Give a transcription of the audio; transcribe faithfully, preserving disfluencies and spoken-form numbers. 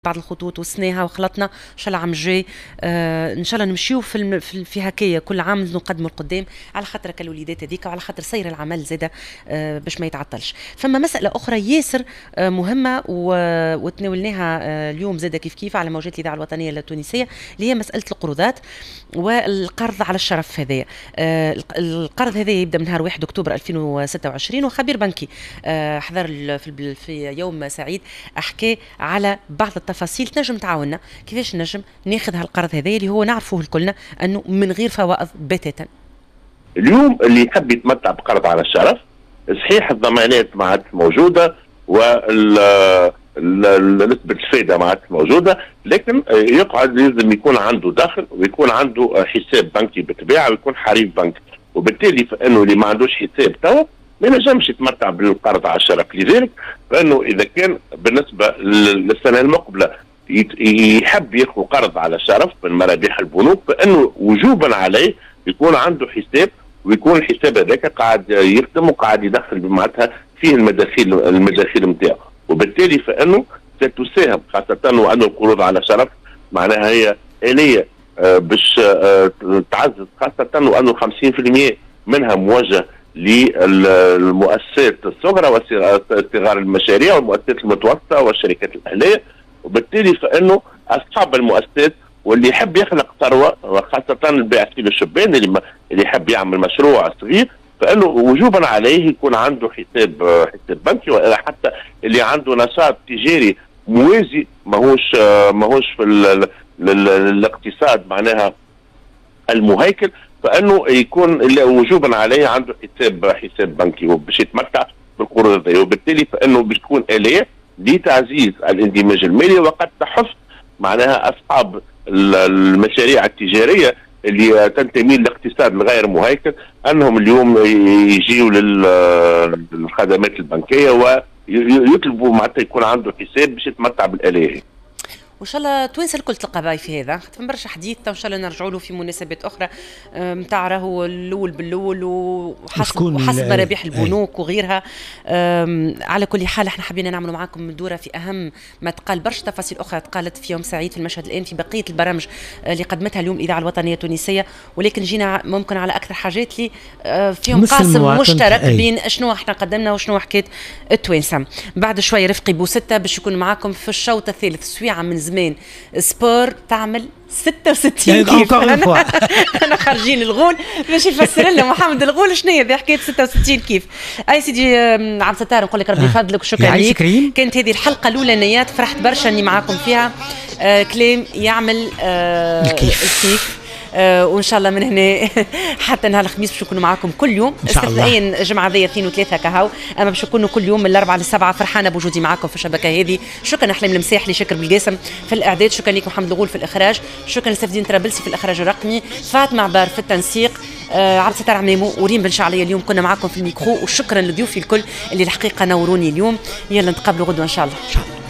بعض الخطوط وسناها وخلطنا ان شاء الله عام جاي آه ان شاء الله نمشيو في الم... في, في هكايا كل عام نقدموا القدام على خاطر كالوليدات هذيك وعلى خاطر سير العمل زاده آه باش ما يتعطلش. فما مساله اخرى ياسر آه مهمه و... وتناولناها آه اليوم زاده كيف كيف على موجات الاذاعه الوطنيه التونسيه اللي هي مساله القروضات والقرض على الشرف. هذايا آه القرض هذا يبدا من نهار واحد اكتوبر ألفين وستة وعشرين، وخبير بنكي آه حضر في, في يوم سعيد احكي على بعض التفاصيل. تنجم تعاوننا كيفاش نجم ناخذ هالقرض هذا اللي هو نعرفوه الكلنا انه من غير فوائد بتاتا؟ اليوم اللي يحب يتمتع بقرض على الشرف صحيح الضمانات ما عادش موجوده ونسبه الفائده ما عادش موجوده، لكن يقعد لازم يكون عنده دخل ويكون عنده حساب بنكي بالطبيعه ويكون حريف بنك، وبالتالي فانه اللي ما عندوش حساب توا ما ينجمش يتمتع بالقرض على الشرف. لذلك فانه اذا كان بالنسبه للسنه المقبله يحب ياخذ قرض على الشرف من مرابح البنوك، فانه وجوبا عليه يكون عنده حساب ويكون الحساب هذاك قاعد يخدم وقاعد يدخل معناتها فيه المداخيل المداخيل نتاعو، وبالتالي فانه ستساهم خاصه وانه القروض على شرف معناها هي اليه باش تعزز، خاصه وانه خمسين بالمئة منها موجه للمؤسسات الصغرى وصغار المشاريع والمؤسسات المتوسطه والشركات الاهليه، وبالتالي فانه اصحاب المؤسسات واللي يحب يخلق ثروه وخاصه الباعثين الشبان اللي اللي يحب يعمل مشروع صغير فانه وجوبا عليه يكون عنده حساب حساب بنكي، ولا حتى اللي عنده نشاط تجاري موازي ماهوش ماهوش في الاقتصاد معناها المهيكل، فانه يكون وجوبا عليه عنده حساب حساب بنكي وباش يتمتع بالقروض هذه، وبالتالي فانه بتكون اليه لتعزيز الاندماج المالي وقد تحث معناها اصحاب المشاريع التجاريه اللي تنتمي للاقتصاد الغير مهيكل انهم اليوم يجيوا للخدمات البنكيه ويطلبوا معناتها يكون عنده حساب باش يتمتع بالاليه. وان شاء الله توانسه الكل تلقى باي في هذا، خاطر برشا حديث وان شاء الله نرجعوا له في مناسبات اخرى نتاع راهو الاول بالاول وحسب وحسب مرابح البنوك وغيرها. على كل حال احنا حبينا نعملوا معاكم دوره في اهم ما تقال، برشا تفاصيل اخرى تقالت في يوم سعيد في المشهد الان في بقيه البرامج اللي قدمتها اليوم الاذاعه الوطنيه التونسيه، ولكن جينا ممكن على اكثر حاجات اللي فيهم قاسم مشترك بين شنو احنا قدمنا وشنو حكيت التوانسه. بعد شويه رفقي بوستة باش يكون معاكم في الشوط الثالث سويعه من زمان سبور تعمل ستة وستين كيف. أنا, أنا خارجين الغول باش يفسر لنا محمد الغول شنو هي حكاية ستة وستين كيف. أي سيدي عبد الستار نقول لك ربي يفضلك وشكرا لك. كانت هذه الحلقة الأولى نيات فرحت برشا إني معاكم فيها. آه كلام يعمل آه الكيف, الكيف. آه وان شاء الله من هنا حتى نهار الخميس باش نكونوا معاكم كل يوم استثنائيا جمعه ذي اثنين وثلاثه كهو، اما باش نكونوا كل يوم من الاربعه للسبعه. فرحانه بوجودي معاكم في الشبكه هذه. شكرا احلام المساحلي، شكر بالقاسم في الاعداد، شكرا لكم محمد الغول في الاخراج، شكرا لسفدين ترابلسي في الاخراج الرقمي، فاطمه عبار في التنسيق، آه عبد الستار عمامو وريم بن شعليه اليوم كنا معاكم في الميكرو، وشكرا لضيوفي الكل اللي الحقيقه نوروني اليوم. يلا نتقابلوا غدوه ان شاء الله.